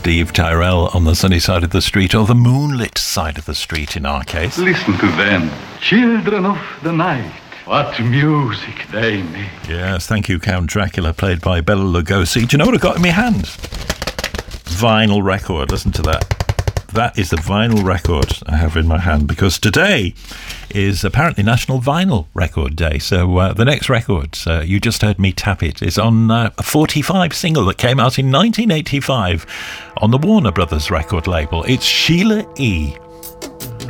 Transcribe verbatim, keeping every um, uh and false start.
Steve Tyrell on the sunny side of the street, or the moonlit side of the street in our case. Listen to them, children of the night. What music they make. Yes, thank you, Count Dracula, played by Bela Lugosi. Do you know what I've got in my hand? Vinyl record. Listen to that. That is the vinyl record I have in my hand, because today is apparently National Vinyl Record Day. So uh, the next record, uh, you just heard me tap it, is on uh, a forty-five single that came out in nineteen eighty-five on the Warner Brothers record label. It's Sheila E.